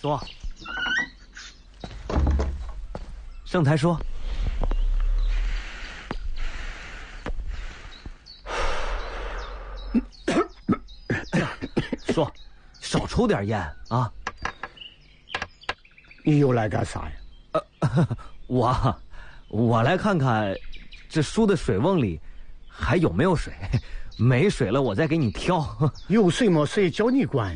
说。盛才说。说，少抽点烟啊。 你又来干啥呀？ 我来看看，这书的水瓮里还有没有水？没水了，我再给你挑。 有水没水叫你管呀？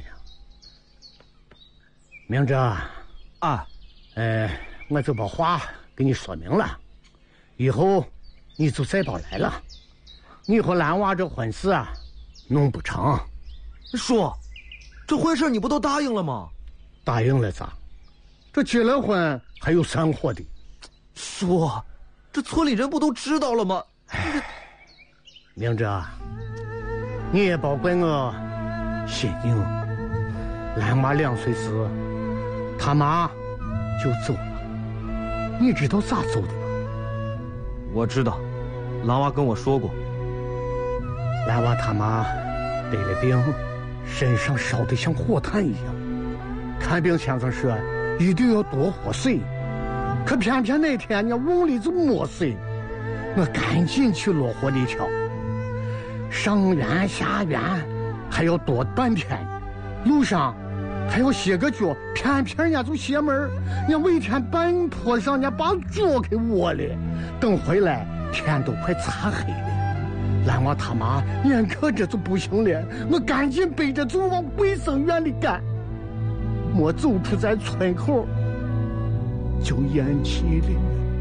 明哲啊， 我就把话给你说明了，以后你就再别来了。你和兰娃这婚事啊，弄不成。 叔，这婚事你不都答应了吗？ 答应了咋？这结了婚还有散伙的。 叔，这村里人不都知道了吗？ 明哲，你也别怪我心硬。兰娃2岁时，他妈就走了。你知道咋走的吗？ 我知道，兰娃跟我说过。 兰娃他妈得了病，身上烧得像火炭一样。看病先生说一定要多喝水，可偏偏那天人家瓮里就没水，我赶紧去落火里挑，上院下院还要多半天，路上还要歇个脚，偏偏人家就邪门，人家尾天半坡上人家把脚给窝了，等回来天都快擦黑了。兰娃他妈眼看着就不行了，我赶紧背着就往卫生院里赶，没走出在村口就咽气了。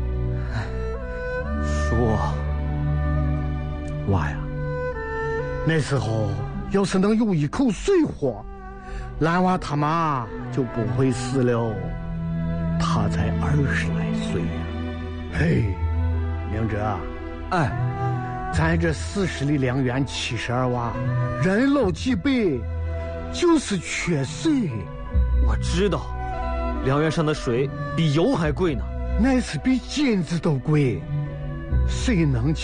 叔， 娃呀，那时候要是能有一口水喝，兰娃他妈就不会死了。他才20来岁呀。嘿，明哲，咱这40里良缘72娃，人老几百，就是缺水。 我知道，良缘上的水比油还贵呢。 那是比金子都贵，谁能